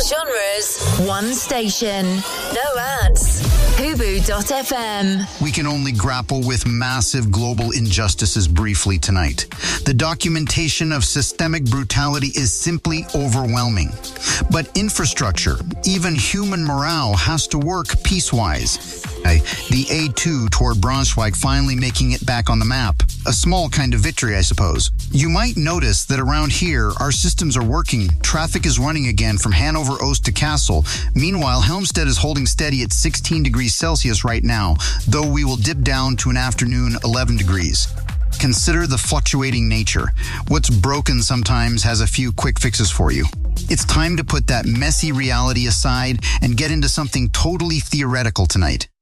genres, one station. No ads. Hubu.fm. We can only grapple with massive global injustices briefly tonight. The documentation of systemic brutality is simply overwhelming. But infrastructure, even human morale, has to work piecewise. The A2 toward Braunschweig finally making it back on the map. A small kind of victory, I suppose. You might notice that around here, our systems are working. Traffic is running again from Hanover Ost to Kassel. Meanwhile, Helmstedt is holding steady at 16 degrees Celsius right now, though we will dip down to an afternoon 11 degrees. Consider the fluctuating nature. What's broken sometimes has a few quick fixes for you. It's time to put that messy reality aside and get into something totally theoretical tonight.